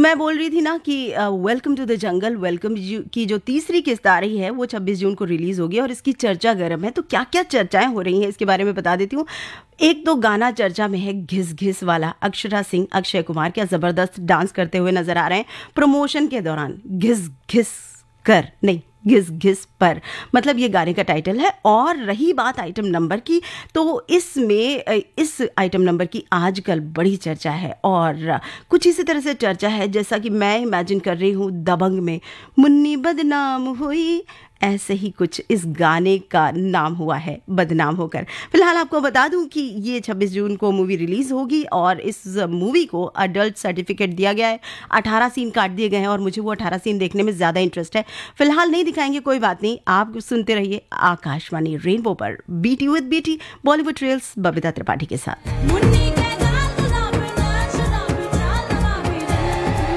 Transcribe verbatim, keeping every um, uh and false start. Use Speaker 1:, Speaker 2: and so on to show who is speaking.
Speaker 1: मैं बोल रही थी ना कि welcome to the jungle, welcome की जो तीसरी किस्त आ रही है वो छब्बीस जून को रिलीज होगी और इसकी चर्चा गर्म है। तो क्या क्या चर्चाएं हो रही हैं इसके बारे में बता देती हूँ। एक तो गाना चर्चा में है घिस घिस वाला। अक्षरा सिंह, अक्षय कुमार क्या जबरदस्त डांस करते हुए नजर आ रहे हैं प्रमोशन के दौरान। घिस घिस कर नहीं, घिस घिस पर, मतलब ये गाने का टाइटल है। और रही बात आइटम नंबर की, तो इसमें इस आइटम नंबर की आजकल बड़ी चर्चा है और कुछ इसी तरह से चर्चा है जैसा कि मैं इमेजिन कर रही हूँ दबंग में मुन्नी बदनाम हुई, ऐसे ही कुछ इस गाने का नाम हुआ है बदनाम होकर। फिलहाल आपको बता दूं कि ये छब्बीस जून को मूवी रिलीज होगी और इस मूवी को अडल्ट सर्टिफिकेट दिया गया है। अठारह सीन काट दिए गए हैं और मुझे वो अठारह सीन देखने में ज़्यादा इंटरेस्ट है। फिलहाल नहीं दिखाएंगे, कोई बात नहीं, आप सुनते रहिए आकाशवाणी रेनबो पर BT with BT Bollywood trails Babita Tripathi के साथ।